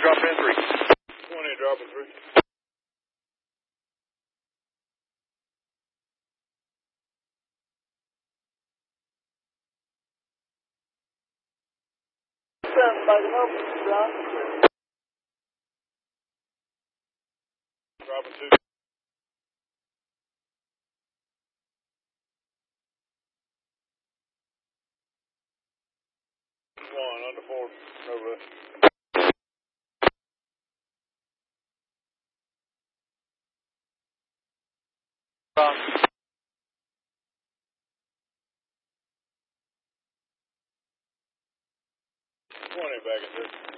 drop in 3. 20, dropping 3. Dropping 2. 1, under 4, over there. Wrong. 20, back in 2.